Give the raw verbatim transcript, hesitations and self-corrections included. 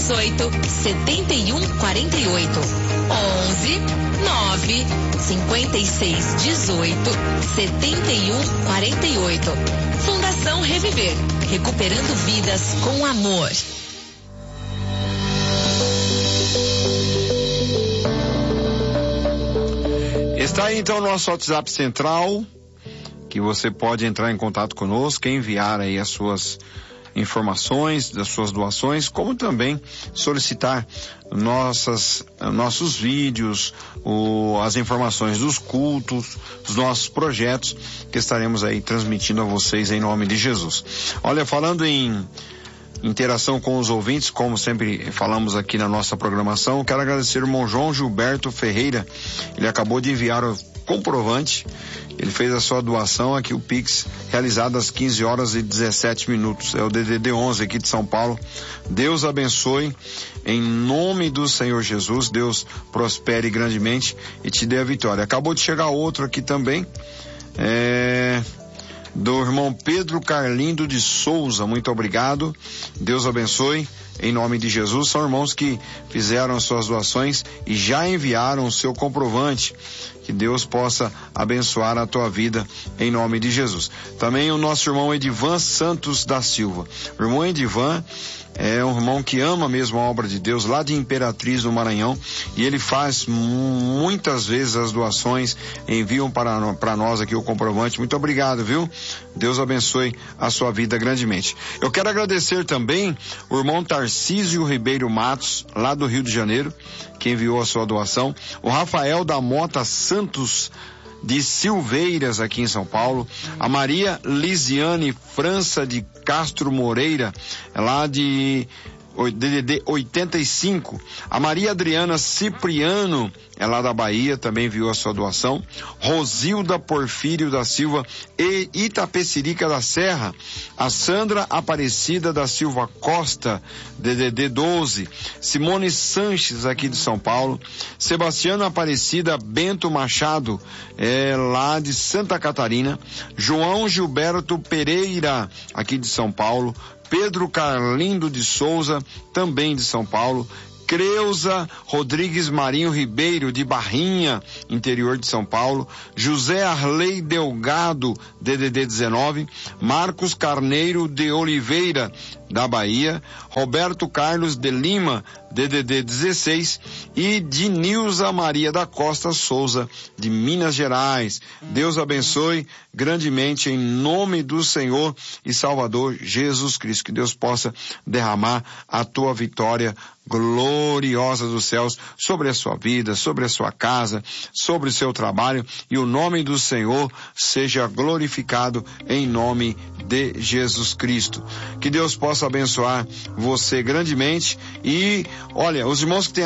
dezoito, setenta e um, quarenta e oito. onze nove cinquenta e seis, dezoito, setenta e um, quarenta e oito. Fundação Reviver, recuperando vidas com amor. Está aí então o nosso WhatsApp central, que você pode entrar em contato conosco, enviar aí as suas informações das suas doações, como também solicitar nossas, nossos vídeos, o, as informações dos cultos, dos nossos projetos, que estaremos aí transmitindo a vocês em nome de Jesus. Olha, falando em interação com os ouvintes, como sempre falamos aqui na nossa programação, quero agradecer o irmão João Gilberto Ferreira. Ele acabou de enviar o comprovante, ele fez a sua doação aqui, o Pix, realizado às quinze horas e dezessete minutos, é o D D D onze aqui de São Paulo. Deus abençoe, em nome do Senhor Jesus, Deus prospere grandemente e te dê a vitória. Acabou de chegar outro aqui também, é... do irmão Pedro Carlindo de Souza, muito obrigado, Deus abençoe, em nome de Jesus. São irmãos que fizeram suas doações e já enviaram o seu comprovante. Que Deus possa abençoar a tua vida em nome de Jesus. Também o nosso irmão Edivan Santos da Silva. O irmão Edivan é um irmão que ama mesmo a obra de Deus, lá de Imperatriz, no Maranhão, e ele faz muitas vezes as doações, enviam para, para nós aqui o comprovante. Muito obrigado, viu? Deus abençoe a sua vida grandemente. Eu quero agradecer também o irmão Tarcísio Ribeiro Matos, lá do Rio de Janeiro, que enviou a sua doação, o Rafael da Mota Santos de Silveiras, aqui em São Paulo, a Maria Lisiane França de Castro Moreira, lá de D D D oitenta e cinco, a Maria Adriana Cipriano, é lá da Bahia, também enviou a sua doação, Rosilda Porfírio da Silva e Itapecerica da Serra, a Sandra Aparecida da Silva Costa, D D D doze, Simone Sanches, aqui de São Paulo, Sebastiana Aparecida Bento Machado, é lá de Santa Catarina, João Gilberto Pereira, aqui de São Paulo, Pedro Carlindo de Souza, também de São Paulo, Creuza Rodrigues Marinho Ribeiro, de Barrinha, interior de São Paulo, José Arley Delgado, D D D dezenove, Marcos Carneiro de Oliveira, da Bahia, Roberto Carlos de Lima, D D D dezesseis, e Dinilza Maria da Costa Souza, de Minas Gerais. Deus abençoe grandemente em nome do Senhor e Salvador Jesus Cristo. Que Deus possa derramar a tua vitória gloriosa dos céus sobre a sua vida, sobre a sua casa, sobre o seu trabalho, e o nome do Senhor seja glorificado em nome de Jesus Cristo. Que Deus possa abençoar você grandemente. E olha, os irmãos que têm